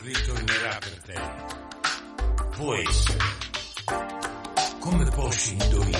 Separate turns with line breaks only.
ritornerà per te. Può essere. Come posso indovinare?